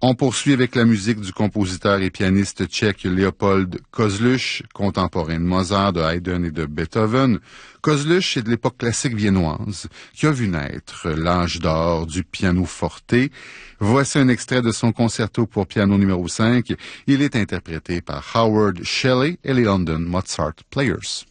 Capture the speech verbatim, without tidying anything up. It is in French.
On poursuit avec la musique du compositeur et pianiste tchèque Léopold Kozluch, contemporain de Mozart, de Haydn et de Beethoven. Kozluch est de l'époque classique viennoise, qui a vu naître l'âge d'or du piano forte. Voici un extrait de son concerto pour piano numéro cinq. Il est interprété par Howard Shelley et les London Mozart Players.